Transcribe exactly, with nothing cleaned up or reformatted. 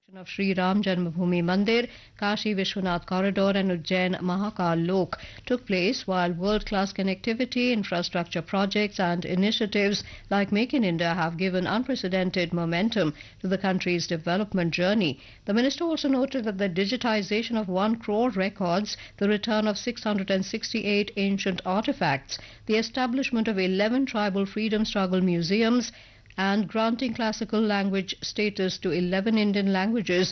of Sri Ram Janmabhoomi Mandir, Kashi Vishwanath Corridor and Ujjain Mahakal Lok took place, while world-class connectivity, infrastructure projects and initiatives like Make in India have given unprecedented momentum to the country's development journey. The minister also noted that the digitization of one crore records, the return of six hundred sixty-eight ancient artifacts, the establishment of eleven tribal freedom struggle museums, and granting classical language status to eleven Indian languages